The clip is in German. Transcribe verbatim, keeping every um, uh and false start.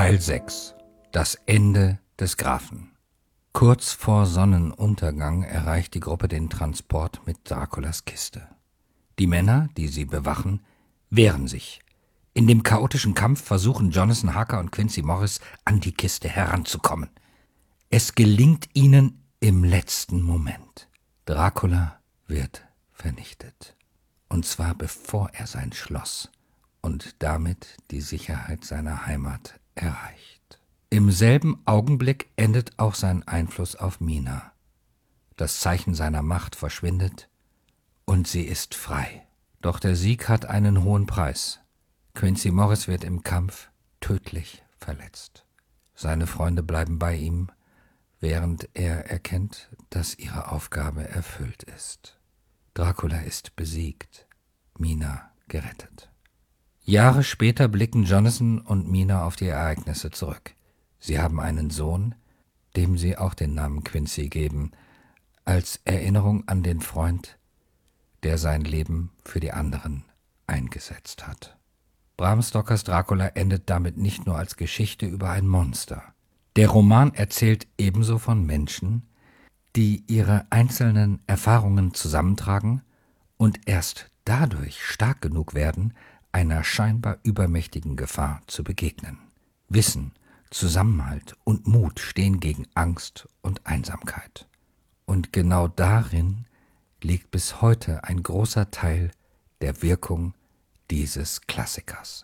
Teil sechs. Das Ende des Grafen. Kurz vor Sonnenuntergang erreicht die Gruppe den Transport mit Draculas Kiste. Die Männer, die sie bewachen, wehren sich. In dem chaotischen Kampf versuchen Jonathan Harker und Quincy Morris, an die Kiste heranzukommen. Es gelingt ihnen im letzten Moment. Dracula wird vernichtet. Und zwar bevor er sein Schloss und damit die Sicherheit seiner Heimat erreicht. Im selben Augenblick endet auch sein Einfluss auf Mina. Das Zeichen seiner Macht verschwindet und sie ist frei. Doch der Sieg hat einen hohen Preis. Quincy Morris wird im Kampf tödlich verletzt. Seine Freunde bleiben bei ihm, während er erkennt, dass ihre Aufgabe erfüllt ist. Dracula ist besiegt, Mina gerettet. Jahre später blicken Jonathan und Mina auf die Ereignisse zurück. Sie haben einen Sohn, dem sie auch den Namen Quincy geben, als Erinnerung an den Freund, der sein Leben für die anderen eingesetzt hat. Bram Stokers Dracula endet damit nicht nur als Geschichte über ein Monster. Der Roman erzählt ebenso von Menschen, die ihre einzelnen Erfahrungen zusammentragen und erst dadurch stark genug werden, einer scheinbar übermächtigen Gefahr zu begegnen. Wissen, Zusammenhalt und Mut stehen gegen Angst und Einsamkeit. Und genau darin liegt bis heute ein großer Teil der Wirkung dieses Klassikers.